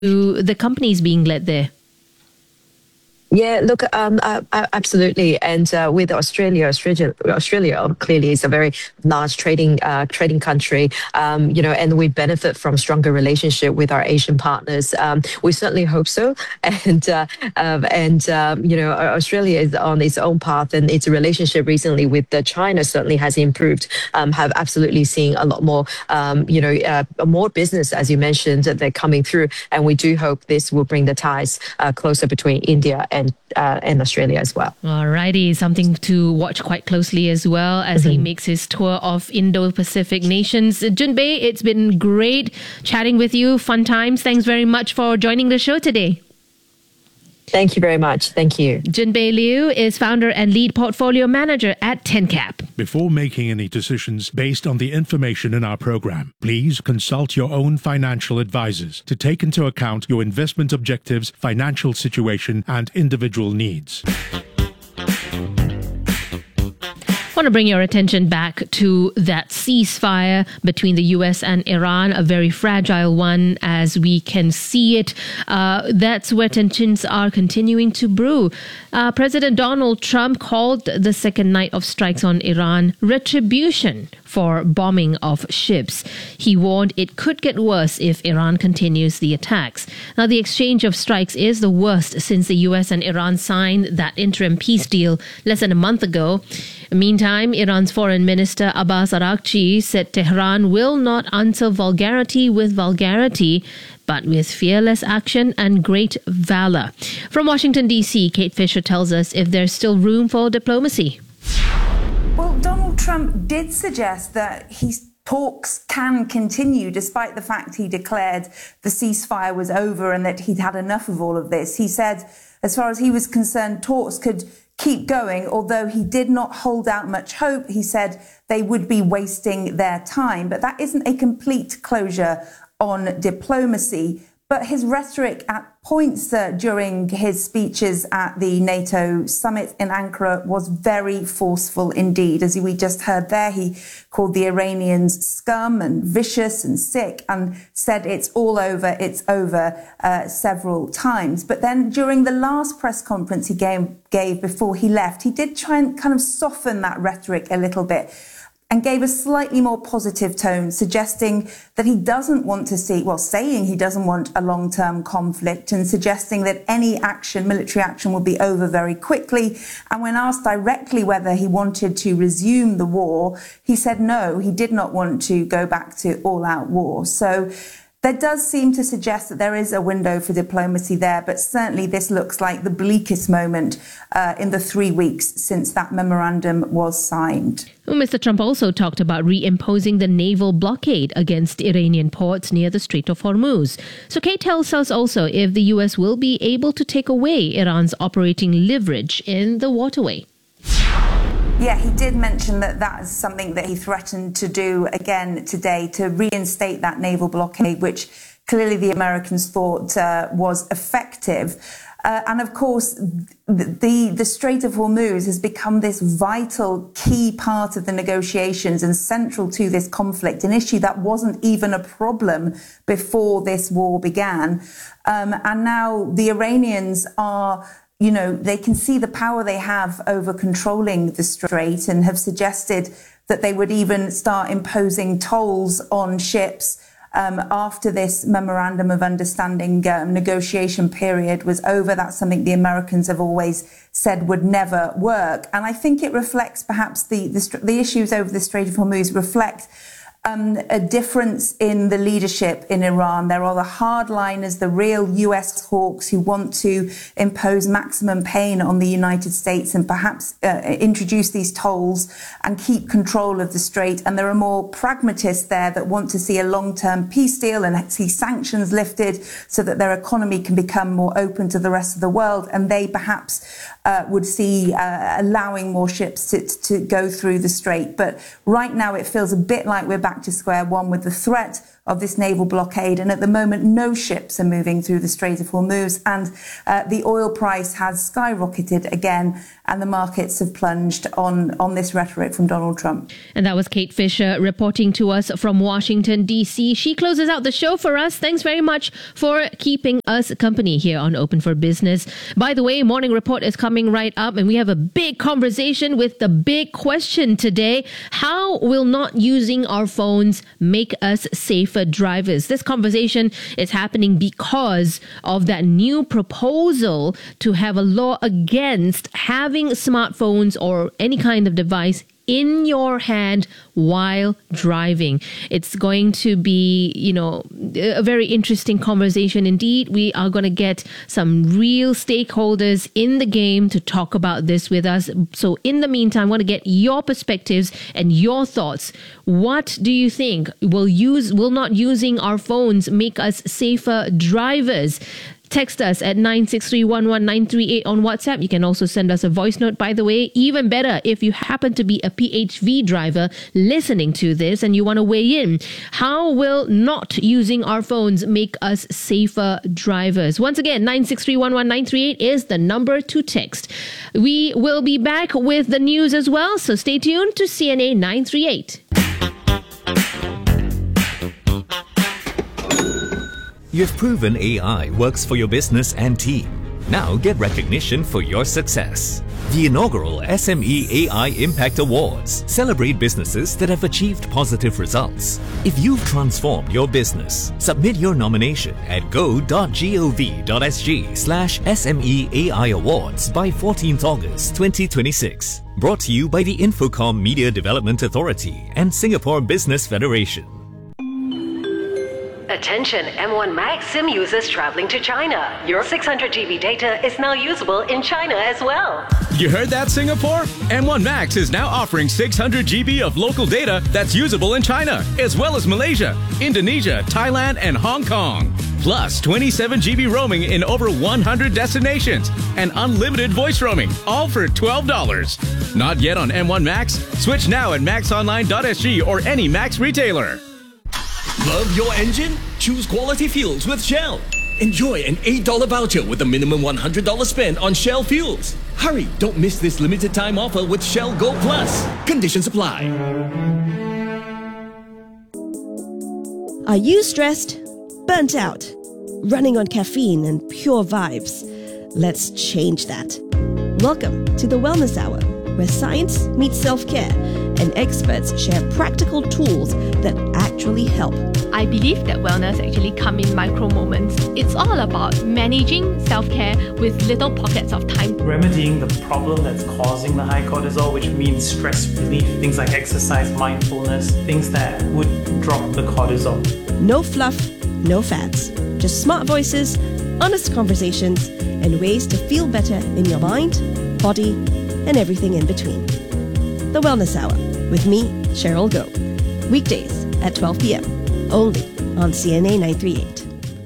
the companies being led there? Yeah, look, absolutely. And with Australia clearly is a very large trading country, and we benefit from stronger relationship with our Asian partners. We certainly hope so. And Australia is on its own path, and its relationship recently with China certainly has improved. Have absolutely seen a lot more, more business, as you mentioned, that they're coming through. And we do hope this will bring the ties closer between India and Australia as well. Alrighty, something to watch quite closely as well as he makes his tour of Indo-Pacific nations. Jun Bei, it's been great chatting with you. Fun times. Thanks very much for joining the show today. Thank you very much. Thank you. Jun Bei Liu is founder and lead portfolio manager at TenCap. Before making any decisions based on the information in our program, please consult your own financial advisors to take into account your investment objectives, financial situation, and individual needs. I want to bring your attention back to that ceasefire between the US and Iran, a very fragile one as we can see it. That's where tensions are continuing to brew. President Donald Trump called the second night of strikes on Iran retribution for bombing of ships. He warned it could get worse if Iran continues the attacks. Now, the exchange of strikes is the worst since the US and Iran signed that interim peace deal less than a month ago. Meantime, Iran's Foreign Minister Abbas Araghchi said Tehran will not answer vulgarity with vulgarity, but with fearless action and great valor. From Washington, D.C., Kate Fisher tells us if there's still room for diplomacy. Well, Donald Trump did suggest that talks can continue despite the fact he declared the ceasefire was over and that he'd had enough of all of this. He said, as far as he was concerned, talks could keep going, although he did not hold out much hope. He said they would be wasting their time. But that isn't a complete closure on diplomacy. But his rhetoric at points during his speeches at the NATO summit in Ankara was very forceful indeed. As we just heard there, he called the Iranians scum and vicious and sick and said it's all over, several times. But then during the last press conference he gave before he left, he did try and kind of soften that rhetoric a little bit and gave a slightly more positive tone, suggesting that he doesn't want to see, saying he doesn't want a long-term conflict and suggesting that any action, military action, will be over very quickly. And when asked directly whether he wanted to resume the war, he said no, he did not want to go back to all-out war. So there does seem to suggest that there is a window for diplomacy there, but certainly this looks like the bleakest moment in the 3 weeks since that memorandum was signed. Well, Mr. Trump also talked about reimposing the naval blockade against Iranian ports near the Strait of Hormuz. So Kate tells us also if the U.S. will be able to take away Iran's operating leverage in the waterway. Yeah, he did mention that is something that he threatened to do again today, to reinstate that naval blockade, which clearly the Americans thought was effective. And of course, the Strait of Hormuz has become this vital key part of the negotiations and central to this conflict, an issue that wasn't even a problem before this war began. And now the Iranians are, they can see the power they have over controlling the strait and have suggested that they would even start imposing tolls on ships after this memorandum of understanding negotiation period was over. That's something the Americans have always said would never work. And I think it reflects perhaps the issues over the Strait of Hormuz reflect a difference in the leadership in Iran. There are the hardliners, the real US hawks who want to impose maximum pain on the United States and perhaps introduce these tolls and keep control of the strait. And there are more pragmatists there that want to see a long-term peace deal and see sanctions lifted so that their economy can become more open to the rest of the world. And they perhaps would see allowing more ships to go through the strait. But right now it feels a bit like we're back to square one with the threat of this naval blockade. And at the moment, no ships are moving through the Strait of Hormuz. And the oil price has skyrocketed again and the markets have plunged on this rhetoric from Donald Trump. And that was Kate Fisher reporting to us from Washington, D.C. She closes out the show for us. Thanks very much for keeping us company here on Open for Business. By the way, Morning Report is coming right up, and we have a big conversation with the big question today. How will not using our phones make us safer drivers? This conversation is happening because of that new proposal to have a law against having smartphones or any kind of device in your hand while driving. It's going to be, a very interesting conversation indeed. We are going to get some real stakeholders in the game to talk about this with us. So in the meantime, I want to get your perspectives and your thoughts. What do you think? Will not using our phones make us safer drivers? Text us at 963-11938 on WhatsApp. You can also send us a voice note, by the way. Even better, if you happen to be a PHV driver listening to this and you want to weigh in, how will not using our phones make us safer drivers? Once again, 963-11938 is the number to text. We will be back with the news as well, so stay tuned to CNA 938. You've proven AI works for your business and team. Now get recognition for your success. The inaugural SME AI Impact Awards celebrate businesses that have achieved positive results. If you've transformed your business, submit your nomination at go.gov.sg/SME AI Awards by 14th August 2026. Brought to you by the Infocom Media Development Authority and Singapore Business Federation. Attention M1 Max SIM users traveling to China. Your 600 GB data is now usable in China as well. You heard that, Singapore? M1 Max is now offering 600 GB of local data that's usable in China, as well as Malaysia, Indonesia, Thailand, and Hong Kong. Plus 27 GB roaming in over 100 destinations and unlimited voice roaming, all for $12. Not yet on M1 Max? Switch now at maxonline.sg or any Max retailer. Love your engine? Choose quality fuels with Shell. Enjoy an $8 voucher with a minimum $100 spend on Shell fuels. Hurry, don't miss this limited time offer with Shell Go Plus. Conditions apply. Are you stressed? Burnt out? Running on caffeine and pure vibes? Let's change that. Welcome to the Wellness Hour, where science meets self-care and experts share practical tools that actually help. I believe that wellness actually comes in micro moments. It's all about managing self-care with little pockets of time. Remedying the problem that's causing the high cortisol, which means stress relief, things like exercise, mindfulness, things that would drop the cortisol. No fluff, no fads. Just smart voices, honest conversations, and ways to feel better in your mind, body, and everything in between. The Wellness Hour with me, Cheryl Goh. Weekdays at 12 p.m. only on CNA 938.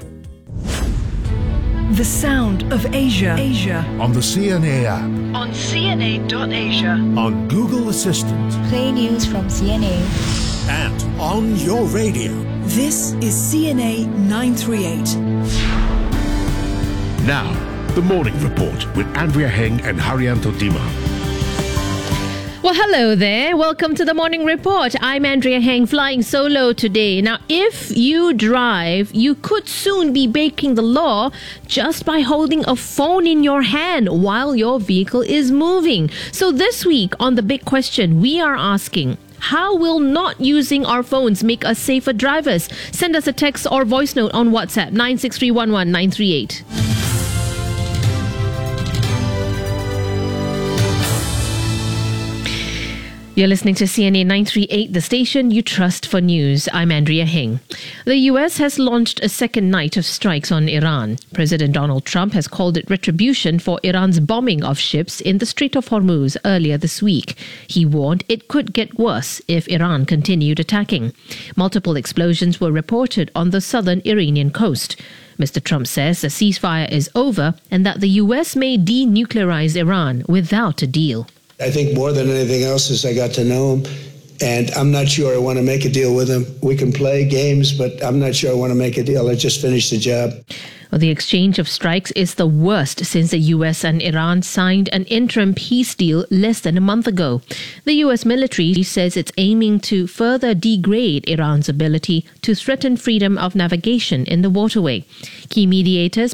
The sound of Asia. On the CNA app. On CNA.Asia. On Google Assistant. Play news from CNA. And on your radio. This is CNA 938. Now, the Morning Report with Andrea Heng and Haryanto Dima. Well, hello there. Welcome to the Morning Report. I'm Andrea Heng, flying solo today. Now, if you drive, you could soon be breaking the law just by holding a phone in your hand while your vehicle is moving. So this week on The Big Question, we are asking, how will not using our phones make us safer drivers? Send us a text or voice note on WhatsApp, 963-11938. You're listening to CNA 938, the station you trust for news. I'm Andrea Heng. The U.S. has launched a second night of strikes on Iran. President Donald Trump has called it retribution for Iran's bombing of ships in the Strait of Hormuz earlier this week. He warned it could get worse if Iran continued attacking. Multiple explosions were reported on the southern Iranian coast. Mr. Trump says the ceasefire is over and that the U.S. may denuclearize Iran without a deal. I think more than anything else is I got to know him, and I'm not sure I want to make a deal with him. We can play games, but I'm not sure I want to make a deal. I just finished the job. Well, the exchange of strikes is the worst since the US and Iran signed an interim peace deal less than a month ago. The US military says it's aiming to further degrade Iran's ability to threaten freedom of navigation in the waterway. Key mediators